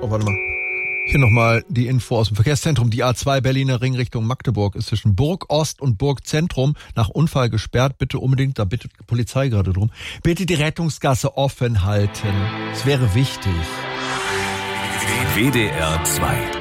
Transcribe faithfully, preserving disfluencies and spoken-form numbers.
Oh, warte mal. Hier nochmal die Info aus dem Verkehrszentrum. Die A zwei Berliner Ring Richtung Magdeburg ist zwischen Burg Ost und Burg Zentrum nach Unfall gesperrt. Bitte unbedingt, da bittet die Polizei gerade drum, bitte die Rettungsgasse offen halten. Es wäre wichtig. W D R zwei